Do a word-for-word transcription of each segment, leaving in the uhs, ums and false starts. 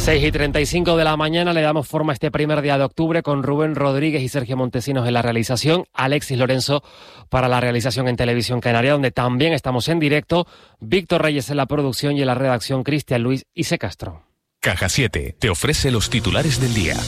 seis y treinta y cinco de la mañana le damos forma a este primer día de octubre con Rubén Rodríguez y Sergio Montesinos en la realización, Alexis Lorenzo para la realización en Televisión Canaria, donde también estamos en directo, Víctor Reyes en la producción y en la redacción, Cristian Luis y C. Castro. Caja siete te ofrece los titulares del día.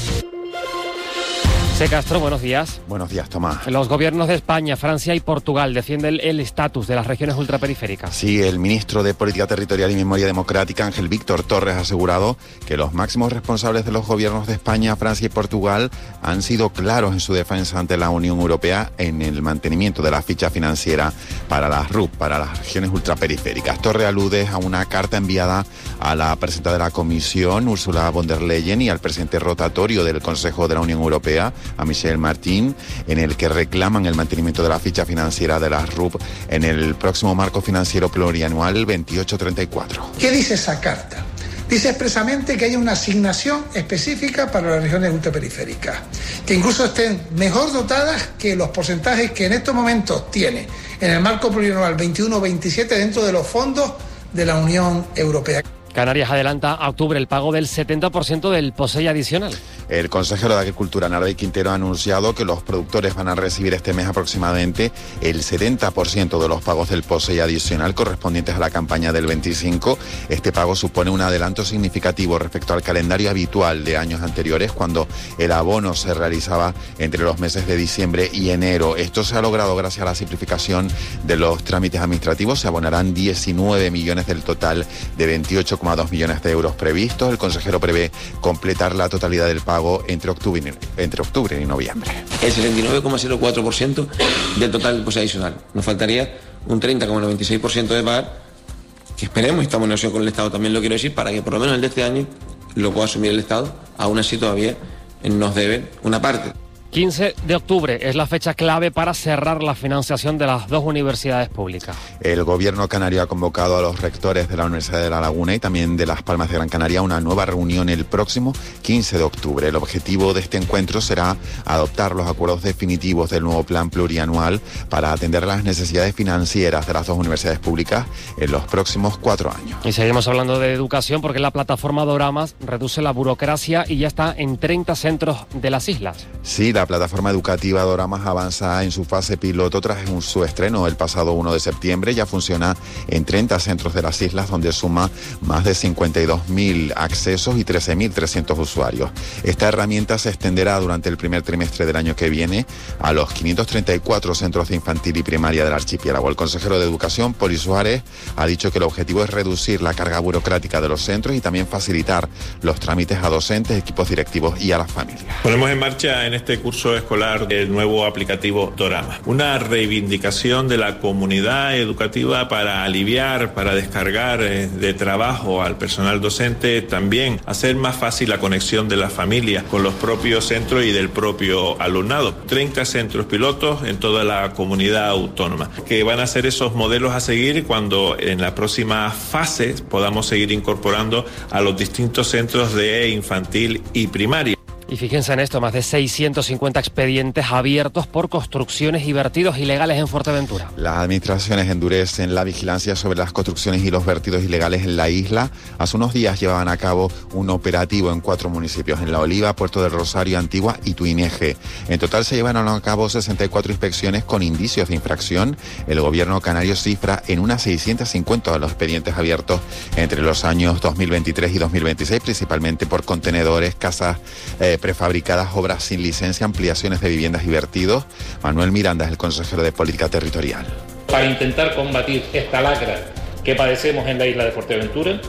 C. Castro, buenos días. Buenos días, Tomás. Los gobiernos de España, Francia y Portugal defienden el estatus de las regiones ultraperiféricas. Sí, el ministro de Política Territorial y Memoria Democrática, Ángel Víctor Torres, ha asegurado que los máximos responsables de los gobiernos de España, Francia y Portugal han sido claros en su defensa ante la Unión Europea en el mantenimiento de la ficha financiera para las R U P, para las regiones ultraperiféricas. Torres alude a una carta enviada a la presidenta de la Comisión, Ursula von der Leyen, y al presidente rotatorio del Consejo de la Unión Europea, a Michel Martín, en el que reclaman el mantenimiento de la ficha financiera de las R U P en el próximo marco financiero plurianual veintiocho treinta y cuatro. ¿Qué dice esa carta? Dice expresamente que haya una asignación específica para las regiones ultraperiféricas, que incluso estén mejor dotadas que los porcentajes que en estos momentos tiene en el marco plurianual veintiuno veintisiete dentro de los fondos de la Unión Europea. Canarias adelanta a octubre el pago del setenta por ciento del P O S E I adicional. El consejero de Agricultura, Narváez Quintero, ha anunciado que los productores van a recibir este mes aproximadamente el setenta por ciento de los pagos del P O S E I adicional correspondientes a la campaña del veinticinco. Este pago supone un adelanto significativo respecto al calendario habitual de años anteriores, cuando el abono se realizaba entre los meses de diciembre y enero. Esto se ha logrado gracias a la simplificación de los trámites administrativos. Se abonarán diecinueve millones del total de veintiocho coma dos millones de euros previstos. El consejero prevé completar la totalidad del pago entre octubre, entre octubre y noviembre. El setenta y nueve coma cero cuatro por ciento del total del P O S E I adicional. Nos faltaría un treinta coma noventa y seis por ciento de pagar, que esperemos, y estamos en negociación con el Estado, también lo quiero decir, para que por lo menos el de este año lo pueda asumir el Estado. Aún así todavía nos deben una parte. quince de octubre es la fecha clave para cerrar la financiación de las dos universidades públicas. El gobierno canario ha convocado a los rectores de la Universidad de La Laguna y también de Las Palmas de Gran Canaria a una nueva reunión el próximo quince de octubre. El objetivo de este encuentro será adoptar los acuerdos definitivos del nuevo plan plurianual para atender las necesidades financieras de las dos universidades públicas en los próximos cuatro años. Y seguimos hablando de educación porque la plataforma Doramas reduce la burocracia y ya está en treinta centros de las islas. Sí, la plataforma educativa Doramas avanza en su fase piloto tras su estreno el pasado uno de septiembre. Ya funciona en treinta centros de las islas, donde suma más de cincuenta y dos mil accesos y trece mil trescientos usuarios. Esta herramienta se extenderá durante el primer trimestre del año que viene a los quinientos treinta y cuatro centros de infantil y primaria del archipiélago. El consejero de Educación, Poli Suárez, ha dicho que el objetivo es reducir la carga burocrática de los centros y también facilitar los trámites a docentes, equipos directivos y a las familias. Ponemos en marcha en este curso escolar el nuevo aplicativo Dorama, una reivindicación de la comunidad educativa para aliviar, para descargar eh, de trabajo al personal docente, también hacer más fácil la conexión de las familias con los propios centros y del propio alumnado. treinta centros pilotos en toda la comunidad autónoma, que van a ser esos modelos a seguir cuando en la próxima fase podamos seguir incorporando a los distintos centros de infantil y primaria. Y fíjense en esto, más de seiscientos cincuenta expedientes abiertos por construcciones y vertidos ilegales en Fuerteventura. Las administraciones endurecen la vigilancia sobre las construcciones y los vertidos ilegales en la isla. Hace unos días llevaban a cabo un operativo en cuatro municipios, en La Oliva, Puerto del Rosario, Antigua y Tuineje. En total se llevaron a cabo sesenta y cuatro inspecciones con indicios de infracción. El gobierno canario cifra en unas seiscientos cincuenta de los expedientes abiertos entre los años dos mil veintitrés y dos mil veintiséis, principalmente por contenedores, casas eh, prefabricadas, obras sin licencia, ampliaciones de viviendas y vertidos. Manuel Miranda es el consejero de Política Territorial. Para intentar combatir esta lacra que padecemos en la isla de Fuerteventura,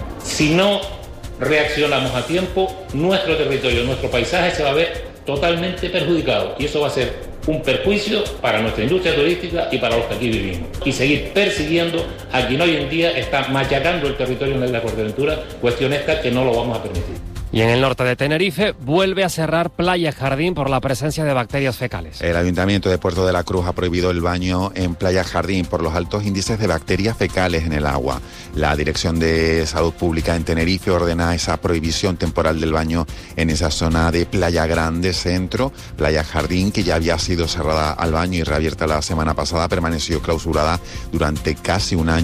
si no reaccionamos a tiempo, nuestro territorio, nuestro paisaje se va a ver totalmente perjudicado, y eso va a ser un perjuicio para nuestra industria turística y para los que aquí vivimos. Y seguir persiguiendo a quien hoy en día está machacando el territorio en la isla de Fuerteventura, cuestión esta que no lo vamos a permitir. Y en el norte de Tenerife vuelve a cerrar Playa Jardín por la presencia de bacterias fecales. El Ayuntamiento de Puerto de la Cruz ha prohibido el baño en Playa Jardín por los altos índices de bacterias fecales en el agua. La Dirección de Salud Pública en Tenerife ordena esa prohibición temporal del baño en esa zona de Playa Grande Centro. Playa Jardín, que ya había sido cerrada al baño y reabierta la semana pasada, permaneció clausurada durante casi un año.